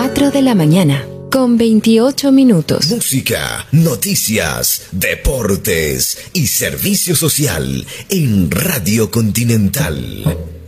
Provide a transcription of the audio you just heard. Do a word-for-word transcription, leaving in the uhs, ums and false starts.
cuatro de la mañana, con veintiocho minutos. Música, noticias, deportes y servicio social en Radio Continental.